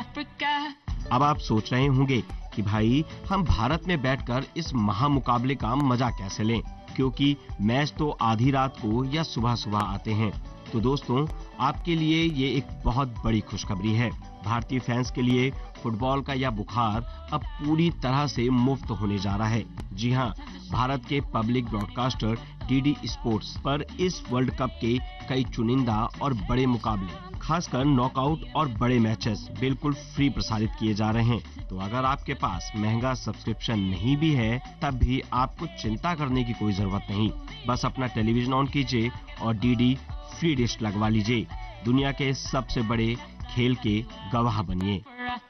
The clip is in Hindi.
अब आप सोच रहे होंगे कि भाई हम भारत में बैठकर इस महामुकाबले का मजा कैसे लें, क्योंकि मैच तो आधी रात को या सुबह सुबह आते हैं। तो दोस्तों, आपके लिए ये एक बहुत बड़ी खुशखबरी है। भारतीय फैंस के लिए फुटबॉल का यह बुखार अब पूरी तरह से मुफ्त होने जा रहा है। जी हाँ, भारत के पब्लिक ब्रॉडकास्टर डीडी स्पोर्ट्स पर इस वर्ल्ड कप के कई चुनिंदा और बड़े मुकाबले, खासकर नॉकआउट और बड़े मैचेस बिल्कुल फ्री प्रसारित किए जा रहे हैं। तो अगर आपके पास महंगा सब्सक्रिप्शन नहीं भी है, तब भी आपको चिंता करने की कोई जरूरत नहीं। बस अपना टेलीविजन ऑन कीजिए और डीडी फ्री डिश लगवा लीजिए। दुनिया के सबसे बड़े खेल के गवाह बनिए।